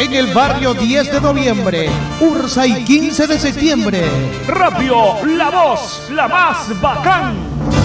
en el barrio 10 de noviembre, Ursa y 15 de septiembre. Radio La Voz, la más bacán.